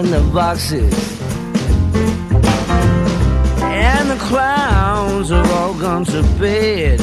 in the boxes, and the clowns have all gone to bed.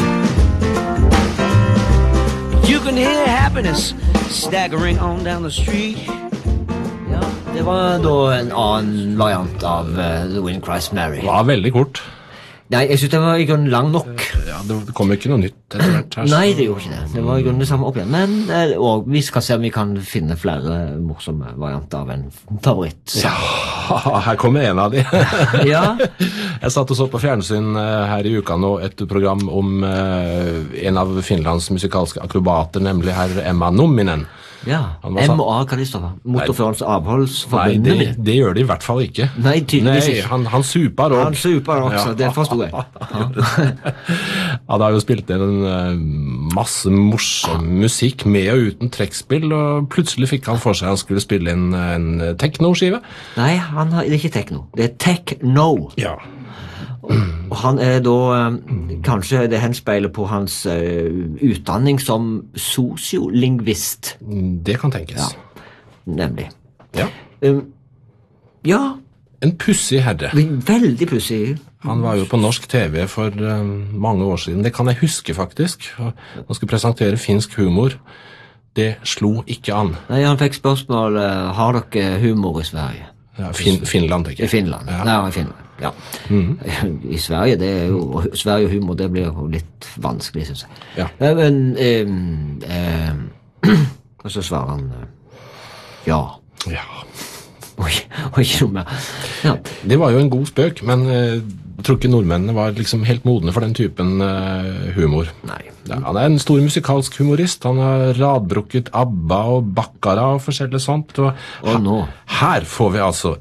You can hear happiness staggering on down the street. Ja, det var da en annen variant av The Wind Cries Mary. Det var veldig kort. Nei, jeg synes det var i grunnen lang nok. Ja, det kom ikke noe nytt etter hvert her. Nei, det gjorde ikke det. Det var i grunnen det samme opp igjen. Men og vi skal se om vi kan finne flere morsomme varianter av en favoritt. Ja, her kommer en av de. Ja. Jeg satt og så på fjernsyn her i uka nå et program om en av Finlands musikalske akrobater, nemlig herr Emma Numminen. Ja, M&A, hva det står for? Motorførens avholdsforbund? Nei, det gjør det i hvert fall ikke. Nei, tydeligvis ikke. Nei, han super også. Han super også, det forstod jeg. Han har jo spilt en masse morsom musikk med og uten trekkspill, og plutselig fikk han for seg han skulle spille en techno-skive. Nei, det er ikke techno. Det er techno. Ja. Og han er da kanskje det henspeiler på hans utdanning som sosiolingvist. Det kan tenkes. Ja, nemlig. Ja. Ja. En pussig herre. Veldig pussig. Han var jo på norsk TV for mange år siden. Det kan jeg huske faktisk. Han skulle presentere finsk humor. Det slo ikke an. Nei, han fikk spørsmål, har dere humor i Sverige? Ja, Finland, tenker jeg. I Finland, ja. Nei, i Finland, ja. I Sverige, det er jo, Sverige og humor, det blir jo litt vanskelig, synes jeg. Ja. Men, og så svarer han, ja. Ja. Og ikke noe mer. Ja. Det var jo en god spøk, men jeg tror ikke nordmennene var liksom helt modne for den typen humor. Nei. Ja, han er en stor musikalsk humorist. Han har radbrukket ABBA og Baccara og forskjellig sånt. Og nå? Her får vi altså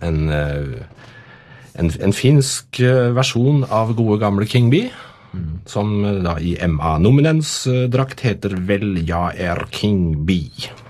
en finsk versjon av gode gamle King Bee, som da i Emma Numinens drakt heter vel Ja King Bee.